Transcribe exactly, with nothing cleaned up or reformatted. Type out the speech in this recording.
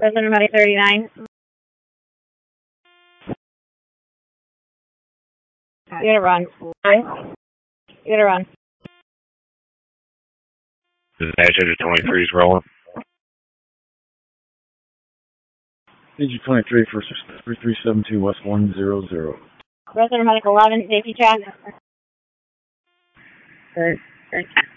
Resident Money thirty-nine. You gotta run. You gotta run. Dispatcher twenty-three is rolling. Danger twenty-three, first three three seven two West one zero zero. Resident Medic eleven, safety check. Good. Good.